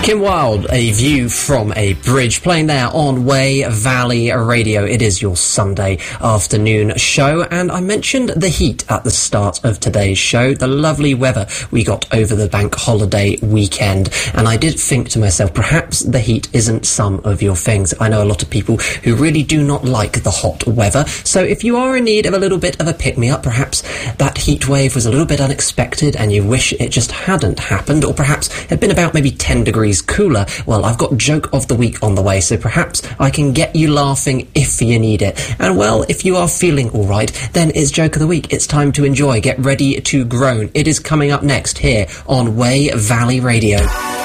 Kim Wilde, A View from a Bridge, playing there on Way Valley Radio. It is your Sunday afternoon show, and I mentioned the heat at the start of today's show, the lovely weather we got over the bank holiday weekend, and I did think to myself, perhaps the heat isn't some of your things. I know a lot of people who really do not like the hot weather, so if you are in need of a little bit of a pick-me-up, perhaps that heat wave was a little bit unexpected and you wish it just hadn't happened, or perhaps had been about maybe 10 degrees cooler, well, I've got Joke of the Week on the way, so perhaps I can get you laughing if you need it. And well, if you are feeling alright, then it's Joke of the Week. It's time to enjoy. Get ready to groan. It is coming up next here on Way Valley Radio.